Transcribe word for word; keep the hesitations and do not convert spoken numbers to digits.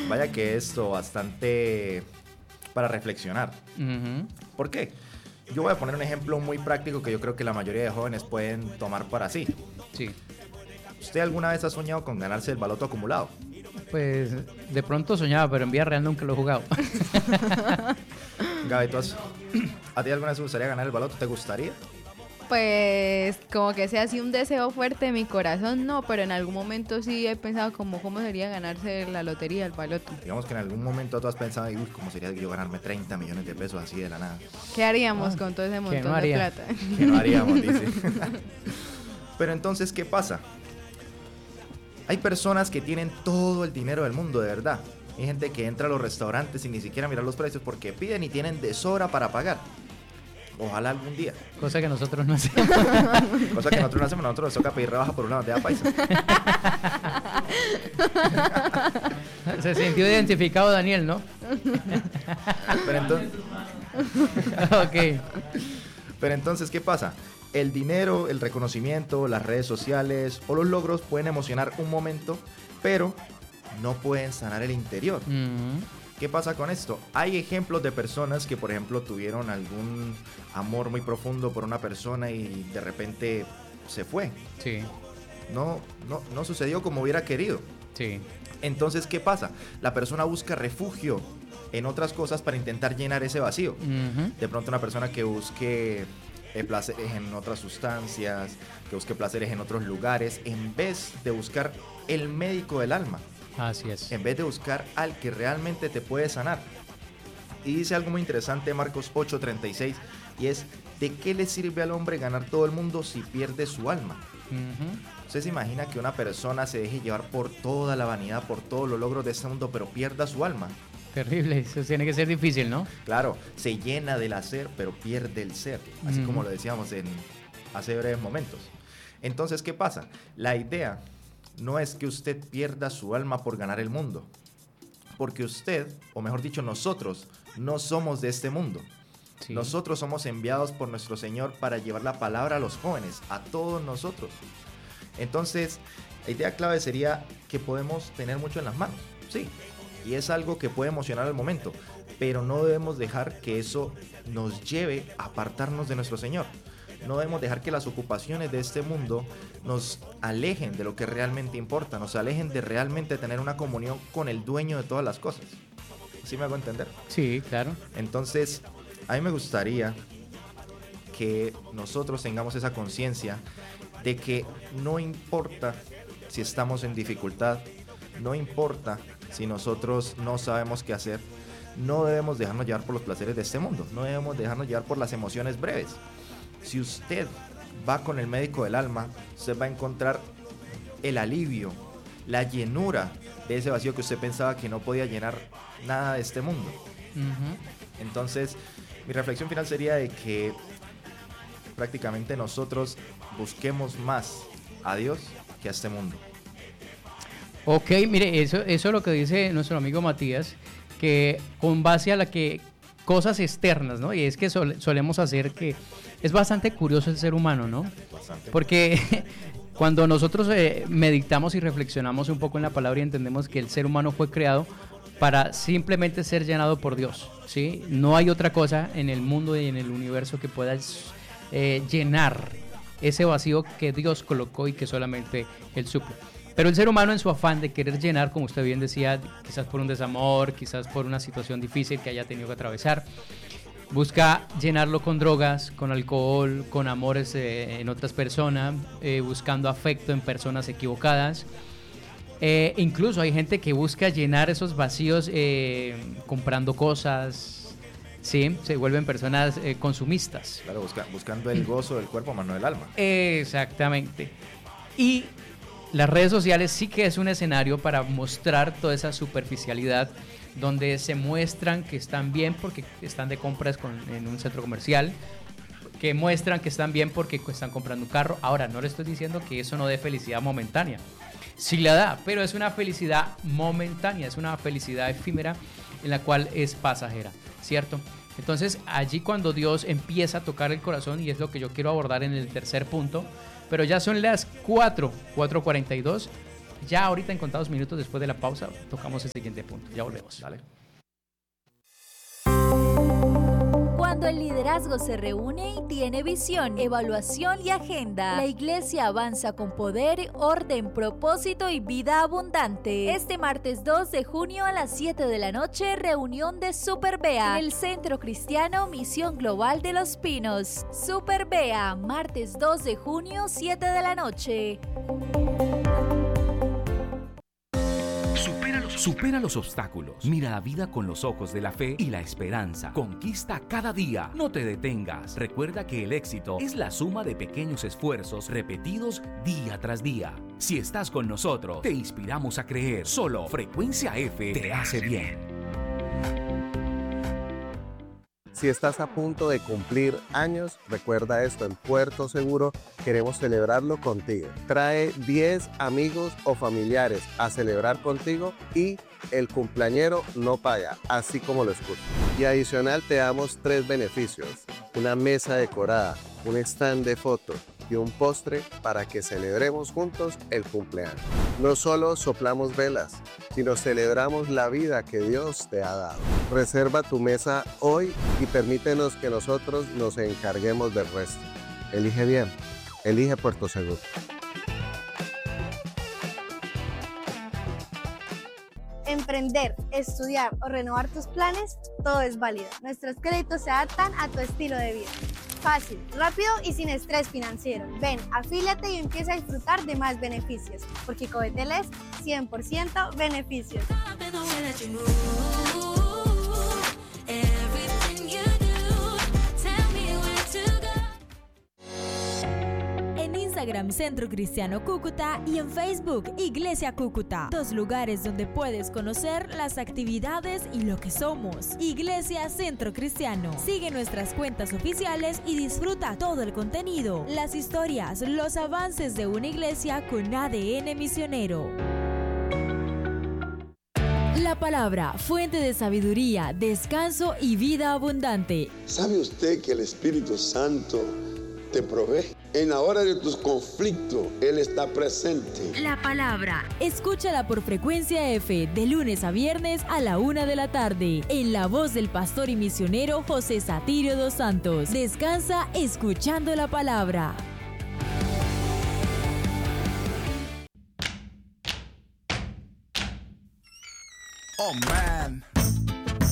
Vaya que esto bastante para reflexionar. Uh-huh. ¿Por qué? Yo voy a poner un ejemplo muy práctico que yo creo que la mayoría de jóvenes pueden tomar para sí. Sí. ¿Usted alguna vez ha soñado con ganarse el baloto acumulado? Pues de pronto soñaba, pero en vida real nunca lo he jugado. Gaby, ¿tú has- ¿a ti alguna vez te gustaría ganar el baloto? ¿Te gustaría? Pues como que sea así un deseo fuerte de mi corazón, no, pero en algún momento sí he pensado como cómo sería ganarse la lotería, el baloto. Digamos que en algún momento tú has pensado, uy, ¿cómo sería yo ganarme treinta millones de pesos así de la nada? ¿Qué haríamos Ah, con todo ese ¿qué montón no de haría? plata? Que no haríamos, dice. Pero entonces, ¿qué pasa? Hay personas que tienen todo el dinero del mundo, de verdad. Hay gente que entra a los restaurantes sin ni siquiera mirar los precios porque piden y tienen de sobra para pagar. Ojalá algún día. Cosa que nosotros no hacemos. Cosa que nosotros no hacemos, nosotros nos toca pedir rebaja por una bandeja paisa. Se sintió identificado Daniel, ¿no? Pero entonces, Ok. pero entonces, ¿qué pasa? El dinero, el reconocimiento, las redes sociales o los logros pueden emocionar un momento, pero no pueden sanar el interior. Uh-huh. ¿Qué pasa con esto? Hay ejemplos de personas que, por ejemplo, tuvieron algún amor muy profundo por una persona y de repente se fue. Sí, No, no, no sucedió como hubiera querido. sí. Entonces, ¿qué pasa? La persona busca refugio en otras cosas para intentar llenar ese vacío. Uh-huh. De pronto una persona que busque eh, placeres en otras sustancias, que busque placeres en otros lugares, en vez de buscar el médico del alma, Así es. en vez de buscar al que realmente te puede sanar. Y dice algo muy interesante Marcos ocho treinta y seis, y es: ¿de qué le sirve al hombre ganar todo el mundo si pierde su alma? Uh-huh. ¿Usted se imagina que una persona se deje llevar por toda la vanidad, por todos los logros de este mundo, pero pierda su alma? Terrible, eso tiene que ser difícil, ¿no? Claro, se llena del hacer, pero pierde el ser, así Ujú. como lo decíamos en hace breves momentos. Entonces, ¿qué pasa? La idea no es que usted pierda su alma por ganar el mundo, porque usted, o mejor dicho, nosotros, no somos de este mundo. Sí. Nosotros somos enviados por nuestro Señor para llevar la palabra a los jóvenes, a todos nosotros. Entonces, la idea clave sería que podemos tener mucho en las manos, sí, y es algo que puede emocionar al momento, pero no debemos dejar que eso nos lleve a apartarnos de nuestro Señor. No debemos dejar que las ocupaciones de este mundo nos alejen de lo que realmente importa, nos alejen de realmente tener una comunión con el dueño de todas las cosas. ¿Sí me hago entender? Sí, claro. Entonces, a mí me gustaría que nosotros tengamos esa conciencia de que no importa si estamos en dificultad, no importa si nosotros no sabemos qué hacer, no debemos dejarnos llevar por los placeres de este mundo, no debemos dejarnos llevar por las emociones breves. Si usted va con el médico del alma, usted va a encontrar el alivio, la llenura de ese vacío que usted pensaba que no podía llenar nada de este mundo. Uh-huh. Entonces, mi reflexión final sería de que prácticamente nosotros busquemos más a Dios que a este mundo. Ok, mire, eso, eso es lo que dice nuestro amigo Matías, que con base a la que cosas externas, ¿no? Y es que sol- solemos hacer que es bastante curioso el ser humano, ¿no? Bastante. Porque cuando nosotros eh, meditamos y reflexionamos un poco en la palabra y entendemos que el ser humano fue creado para simplemente ser llenado por Dios, ¿sí? No hay otra cosa en el mundo y en el universo que pueda eh, llenar ese vacío que Dios colocó y que solamente Él suple. Pero el ser humano, en su afán de querer llenar, como usted bien decía, quizás por un desamor, quizás por una situación difícil que haya tenido que atravesar, busca llenarlo con drogas, con alcohol, con amores eh, en otras personas, eh, buscando afecto en personas equivocadas. Eh, incluso hay gente que busca llenar esos vacíos eh, comprando cosas, ¿sí? Se vuelven personas eh, consumistas. Claro, busca- buscando el gozo del cuerpo, más no del alma. Exactamente. Y las redes sociales sí que es un escenario para mostrar toda esa superficialidad, donde se muestran que están bien porque están de compras con, en un centro comercial, que muestran que están bien porque están comprando un carro. Ahora, no le estoy diciendo que eso no dé felicidad momentánea. Sí la da, pero es una felicidad momentánea, es una felicidad efímera en la cual es pasajera, ¿cierto? Entonces, allí cuando Dios empieza a tocar el corazón, y es lo que yo quiero abordar en el tercer punto, pero ya son las cuatro, cuatro cuarenta y dos, Ya ahorita en contados minutos después de la pausa tocamos el siguiente punto. Ya volvemos. Dale. Cuando el liderazgo se reúne y tiene visión, evaluación y agenda, la iglesia avanza con poder, orden, propósito y vida abundante. Este martes dos de junio a las siete de la noche, reunión de Super Bea en el Centro Cristiano Misión Global de Los Pinos. Super Bea, martes dos de junio, siete de la noche. Supera los obstáculos. Mira la vida con los ojos de la fe y la esperanza. Conquista cada día. No te detengas. Recuerda que el éxito es la suma de pequeños esfuerzos repetidos día tras día. Si estás con nosotros, te inspiramos a creer. Solo Frecuencia F te hace bien. Si estás a punto de cumplir años, recuerda esto, en Puerto Seguro queremos celebrarlo contigo. Trae diez amigos o familiares a celebrar contigo y el cumpleañero no paga, así como lo escuchas. Y adicional te damos tres beneficios: una mesa decorada, un stand de fotos y un postre para que celebremos juntos el cumpleaños. No solo soplamos velas, sino celebramos la vida que Dios te ha dado. Reserva tu mesa hoy y permítenos que nosotros nos encarguemos del resto. Elige bien, elige Puerto Seguro. Emprender, estudiar o renovar tus planes, todo es válido. Nuestros créditos se adaptan a tu estilo de vida. Fácil, rápido y sin estrés financiero. Ven, afíliate y empieza a disfrutar de más beneficios, porque Covetel es cien por ciento beneficios. En Instagram Centro Cristiano Cúcuta y en Facebook Iglesia Cúcuta, dos lugares donde puedes conocer las actividades y lo que somos. Iglesia Centro Cristiano. Sigue nuestras cuentas oficiales y disfruta todo el contenido, las historias, los avances de una iglesia con A D N misionero. La palabra, fuente de sabiduría, descanso y vida abundante. ¿Sabe usted que el Espíritu Santo te provee? En la hora de tus conflictos, Él está presente. La palabra. Escúchala por Frecuencia F de lunes a viernes a la una de la tarde. En la voz del pastor y misionero José Satirio dos Santos. Descansa escuchando la palabra. Oh man.